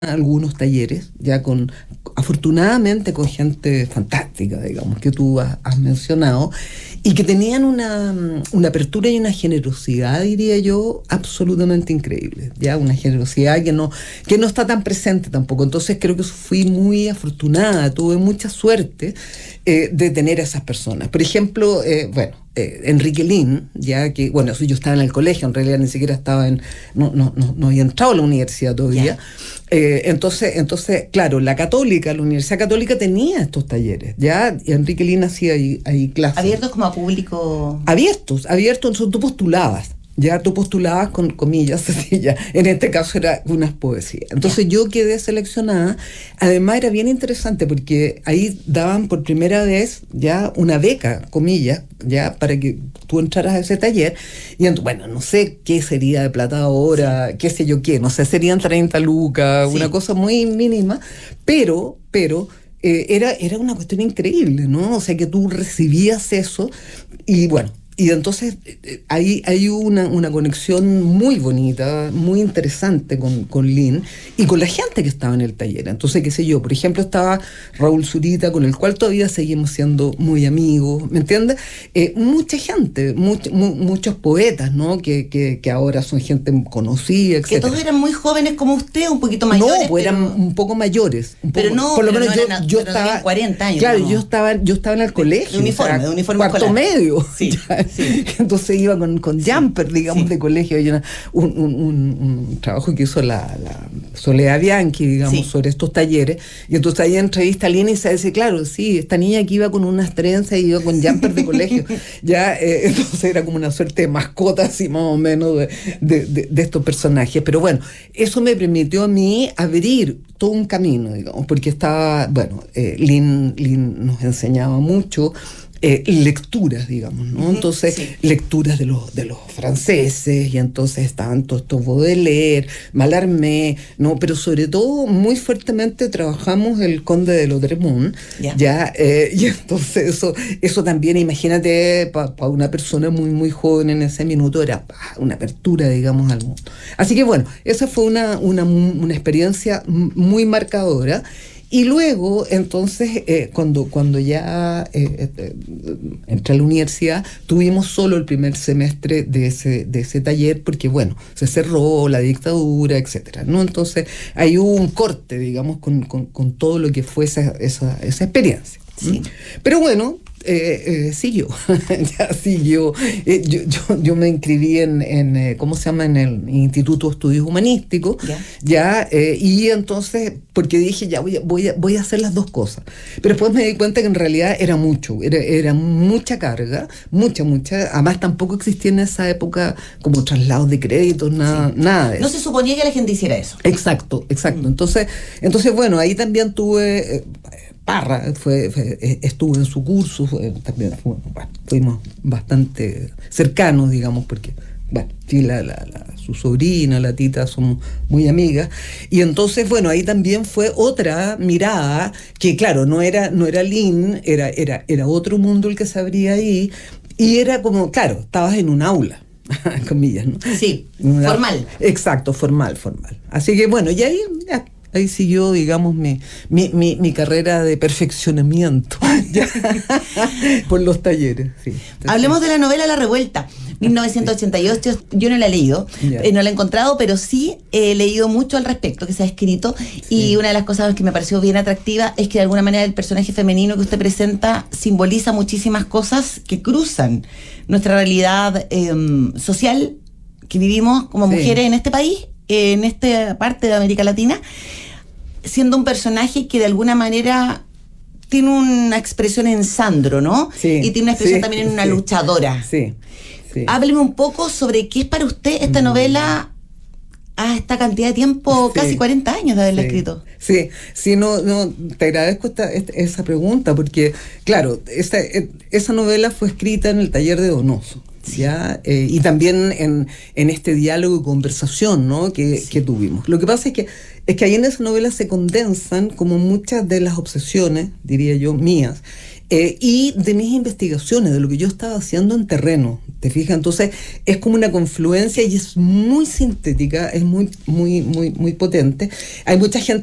algunos talleres, ya con, afortunadamente con gente fantástica, digamos, que tú has mencionado, y que tenían una apertura y una generosidad, diría yo, absolutamente increíble, ya una generosidad que no está tan presente tampoco. Entonces creo que fui muy afortunada, tuve mucha suerte de tener a esas personas. Por ejemplo, Enrique Lin, ya que, bueno, yo estaba en el colegio, en realidad ni siquiera estaba no había entrado a la universidad todavía. Yeah. Entonces, claro, la Universidad Católica tenía estos talleres, ¿ya? Y Enrique Lin hacía ahí clases. ¿Abiertos como a público? Abiertos, entonces tú postulabas. Ya tú postulabas con comillas, ya, en este caso era unas poesías. Entonces yo quedé seleccionada. Además era bien interesante porque ahí daban por primera vez ya una beca, comillas, ya para que tú entraras a ese taller. Y bueno, no sé qué sería de plata ahora, qué sé yo qué, no sé, serían 30 lucas, una cosa muy mínima, pero era una cuestión increíble, ¿no? O sea, que tú recibías eso y bueno. Y entonces hay una conexión muy bonita, muy interesante con Lin y con la gente que estaba en el taller. Entonces, qué sé yo, por ejemplo, estaba Raúl Zurita, con el cual todavía seguimos siendo muy amigos, ¿me entiendes? Mucha gente, muchos poetas, ¿no? Que ahora son gente conocida, etc. Que todos eran muy jóvenes como usted, un poquito mayores. No, pues eran un poco mayores. Pero no, por lo menos no yo estaba 40 años. Claro, yo estaba en el colegio. De uniforme cuarto escolar. medio. Sí. Sí. Entonces iba con jumper, digamos, de colegio. Hay un trabajo que hizo la Soledad Bianchi, digamos, sobre estos talleres. Y entonces ahí entrevista a Lina y se dice, claro, sí, esta niña que iba con unas trenzas y iba con jumper de colegio. Ya, entonces era como una suerte de mascota, así más o menos, de estos personajes. Pero bueno, eso me permitió a mí abrir todo un camino, digamos, porque estaba, Lin nos enseñaba mucho. Lecturas, digamos, ¿no? Entonces, lecturas de los franceses, y entonces estaban todos estos Baudelaire, Mallarmé, ¿no? Pero sobre todo, muy fuertemente trabajamos el Conde de Lautréamont, ya, y entonces eso también, imagínate, para una persona muy, muy joven en ese minuto, era una apertura, digamos, al mundo. Así que bueno, esa fue una experiencia muy marcadora. Y luego, entonces, cuando ya entré a la universidad, tuvimos solo el primer semestre de ese taller, porque, bueno, se cerró la dictadura, etcétera, ¿no? Entonces, hay un corte, digamos, con todo lo que fue esa experiencia. Sí. Pero bueno, siguió, ya siguió. Yo me inscribí en ¿cómo se llama? En el Instituto de Estudios Humanísticos, y entonces, porque dije, ya voy a hacer las dos cosas. Pero después me di cuenta que en realidad era mucho, era mucha carga, mucha, además tampoco existía en esa época como traslados de créditos, nada de eso. No se suponía que la gente hiciera eso. Exacto. Entonces, bueno, ahí también tuve... Parra estuvo en su curso, también fuimos bastante cercanos, digamos, porque sí, su sobrina, la tita, somos muy amigas, y entonces, bueno, ahí también fue otra mirada, que claro, no era Lin, era otro mundo el que se abría ahí, y era como, claro, estabas en un aula, comillas, ¿no? Sí, formal. Exacto, formal. Así que bueno, y ahí siguió, digamos, mi carrera de perfeccionamiento por los talleres. Sí. Hablemos de la novela La Revuelta, 1988. Yo no la he leído, no la he encontrado, pero sí he leído mucho al respecto que se ha escrito. Y una de las cosas que me pareció bien atractiva es que de alguna manera el personaje femenino que usted presenta simboliza muchísimas cosas que cruzan nuestra realidad social que vivimos como mujeres en este país, en esta parte de América Latina, siendo un personaje que de alguna manera tiene una expresión en Sandro, ¿no? Sí, y tiene una expresión también en una luchadora. Sí. Hábleme un poco sobre qué es para usted esta novela a esta cantidad de tiempo, casi 40 años de haberla escrito. Sí, no, te agradezco esa pregunta, porque, claro, esa novela fue escrita en el taller de Donoso. ¿Ya? Y también en este diálogo y conversación, ¿no? que tuvimos. Lo que pasa es que ahí en esa novela se condensan como muchas de las obsesiones, diría yo, mías, y de mis investigaciones, de lo que yo estaba haciendo en terreno, ¿te fijas? Entonces es como una confluencia y es muy sintética, es muy potente. Hay mucha gente